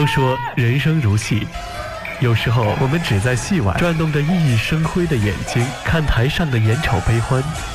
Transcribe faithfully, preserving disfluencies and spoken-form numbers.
都说人生如戏，有时候我们只在戏外转动着熠熠生辉的眼睛，看台上的眼丑悲欢。